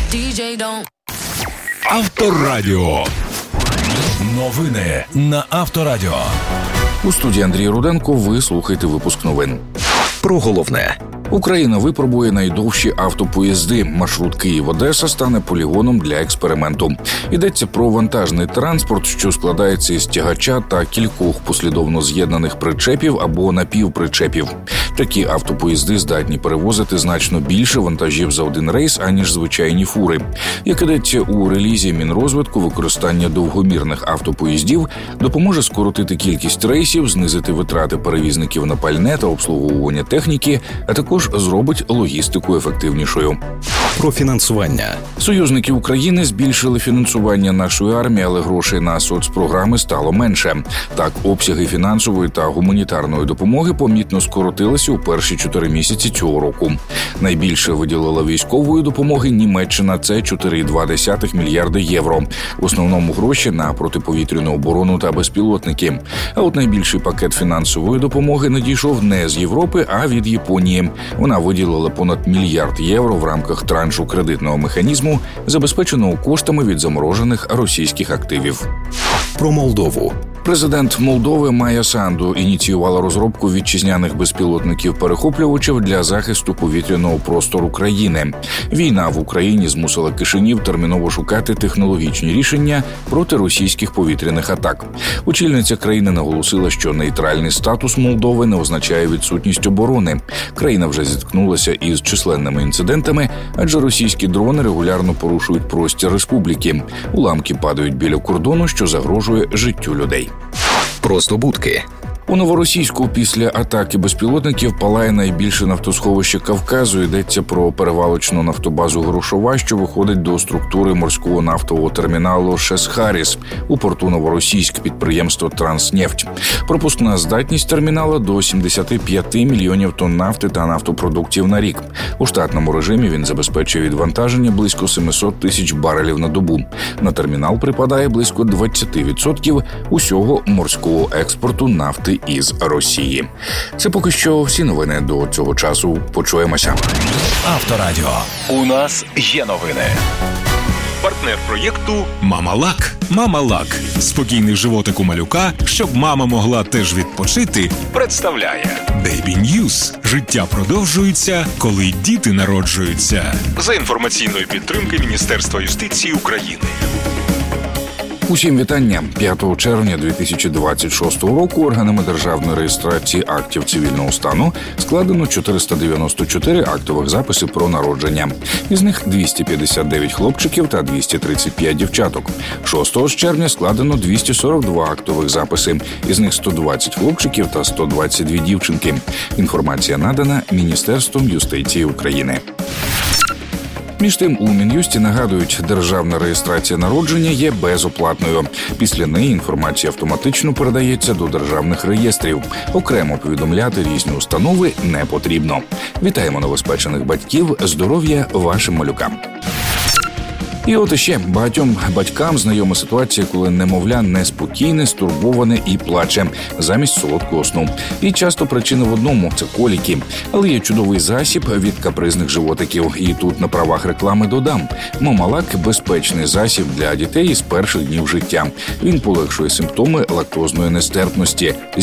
Авторадіо. Новини на Авторадіо. У студії Андрій Руденко ви слухаєте випуск новин. Про головне. Україна випробує найдовші автопоїзди. Маршрут Київ-Одеса стане полігоном для експерименту. Йдеться про вантажний транспорт, що складається із тягача та кількох послідовно з'єднаних причепів або напівпричепів. Такі автопоїзди здатні перевозити значно більше вантажів за один рейс, аніж звичайні фури. Як ідеться у релізі Мінрозвитку, використання довгомірних автопоїздів допоможе скоротити кількість рейсів, знизити витрати перевізників на пальне та обслуговування техніки, а також зробить логістику ефективнішою. Про фінансування. Союзники України збільшили фінансування нашої армії, але грошей на соцпрограми стало менше. Так, обсяги фінансової та гуманітарної допомоги помітно скоротилися у перші 4 місяці цього року. Найбільше виділила військової допомоги Німеччина – це 4,2 мільярди євро. В основному гроші на протиповітряну оборону та безпілотники. А от найбільший пакет фінансової допомоги надійшов не з Європи, а від Японії. Вона виділила понад $1 мільярд в рамках траншу кредитного механізму, забезпеченого коштами від заморожених російських активів. Про Молдову. Президент Молдови Майя Санду ініціювала розробку вітчизняних безпілотників-перехоплювачів для захисту повітряного простору країни. Війна в Україні змусила Кишинів терміново шукати технологічні рішення проти російських повітряних атак. Очільниця країни наголосила, що нейтральний статус Молдови не означає відсутність оборони. Країна вже зіткнулася із численними інцидентами, адже російські дрони регулярно порушують простір республіки. Уламки падають біля кордону, що загрожує життю людей. Про здобутки. У Новоросійську після атаки безпілотників палає найбільше нафтосховище Кавказу. Йдеться про перевалочну нафтобазу «Грошова», що виходить до структури морського нафтового терміналу «Шесхаріс» у порту Новоросійськ, підприємство «Транснефть». Пропускна здатність термінала до 75 мільйонів тонн нафти та нафтопродуктів на рік. У штатному режимі він забезпечує відвантаження близько 700 тисяч барелів на добу. На термінал припадає близько 20% усього морського експорту нафти із Росії. Це поки що всі новини до цього часу. Почуємося. Авторадіо. У нас є новини. Партнер проєкту «Мама-Лак». «Мама-Лак» – спокійний животик у малюка, щоб мама могла теж відпочити, представляє Baby News. Життя продовжується, коли діти народжуються. За інформаційної підтримки Міністерства юстиції України. Усім вітання. 5 червня 2026 року органами державної реєстрації актів цивільного стану складено 494 актових записи про народження. Із них 259 хлопчиків та 235 дівчаток. 6 червня складено 242 актових записи. Із них 120 хлопчиків та 122 дівчинки. Інформація надана Міністерством юстиції України. Між тим, у Мін'юсті нагадують, державна реєстрація народження є безоплатною. Після неї інформація автоматично передається до державних реєстрів. Окремо повідомляти різні установи не потрібно. Вітаємо новоспечених батьків, здоров'я вашим малюкам. І от іще багатьом батькам знайома ситуація, коли немовля неспокійне, стурбоване і плаче замість солодкого сну. І часто причина в одному – це коліки. Але є чудовий засіб від капризних животиків. І тут на правах реклами додам. Мама-Лак – безпечний засіб для дітей із перших днів життя. Він полегшує симптоми лактозної нестерпності,